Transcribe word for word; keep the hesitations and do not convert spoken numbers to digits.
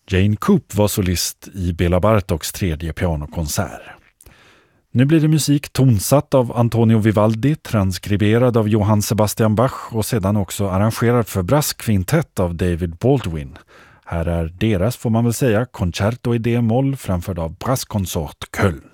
Jane Coop var solist i Bela Bartoks tredje pianokonsert. Nu blir det musik tonsatt av Antonio Vivaldi, transkriberad av Johann Sebastian Bach och sedan också arrangerad för brasskvintett av David Baldwin. Här är deras, får man väl säga, Concerto i D-moll framförd av Brasskonsort Köln.